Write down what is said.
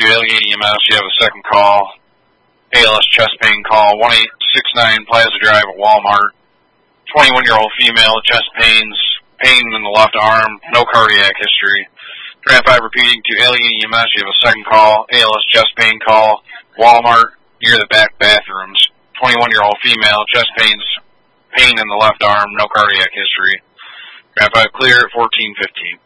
Allegheny EMS. You have a second call. ALS chest pain call. 1869 Plaza Drive at Walmart. 21-year-old female, chest pains, pain in the left arm, no cardiac history. Draft 5 repeating to Allegheny EMS. You have a second call. ALS chest pain call. Walmart near the back bathrooms. 21-year-old female, chest pains, pain in the left arm, no cardiac history. Draft 5 clear at 14:15.